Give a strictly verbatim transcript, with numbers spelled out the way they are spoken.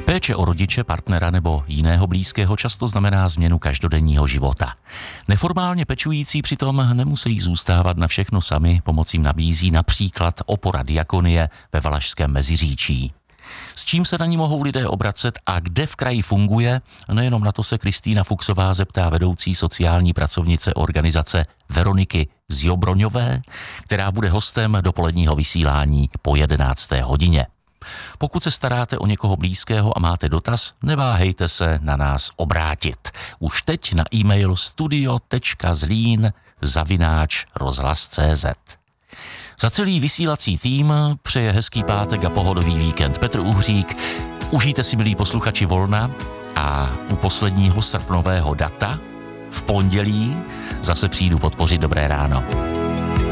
Péče o rodiče, partnera nebo jiného blízkého často znamená změnu každodenního života. Neformálně pečující přitom nemusí zůstávat na všechno sami, pomoc jim nabízí například opora Diakonie ve Valašském Meziříčí. S čím se na ní mohou lidé obracet a kde v kraji funguje, nejenom na to se Kristýna Fuchsová zeptá vedoucí sociální pracovnice organizace Veroniky Zjobroňové, která bude hostem dopoledního vysílání po jedenácté hodině. Pokud se staráte o někoho blízkého a máte dotaz, neváhejte se na nás obrátit. Už teď na e-mail studio tečka zlín zavináč rozhlas tečka cé zet. Za celý vysílací tým přeje hezký pátek a pohodový víkend Petr Uhřík. Užijte si, milí posluchači, volna a u posledního srpnového data v pondělí zase přijdu podpořit Dobré ráno.